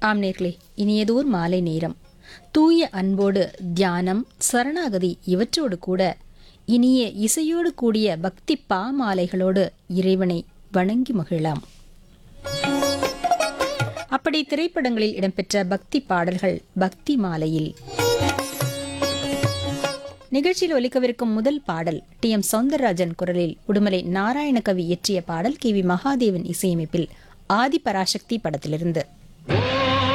ஆம் நேர்களே, இனியதோர் மாலை நேரம். தூய அன்போடு தியானம், சரணாகதி இவற்றோடு கூட இனிய இசையோடு கூடிய பக்தி பாமாலைகளோடு இறைவனை வணங்கி மகிழலாம். அப்படி திரைப்படங்களில் இடம்பெற்ற பக்தி பாடல்கள் பக்தி மாலையில். நிகழ்ச்சியில் ஒலிக்கவிருக்கும் முதல் பாடல் டி.எம். சௌந்தரராஜன் குரலில் உடுமலை நாராயணகவி இயற்றிய பாடல். கே.வி. மகாதேவன் இசையமைப்பில் ஆதிபராசக்தி படத்திலிருந்து.